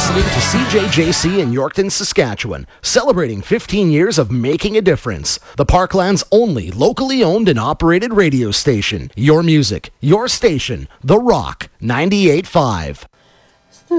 listening to CJJC in Yorkton, Saskatchewan, celebrating 15 years of making a difference. The Parkland's only locally owned and operated radio station. Your music, your station, The Rock 98.5.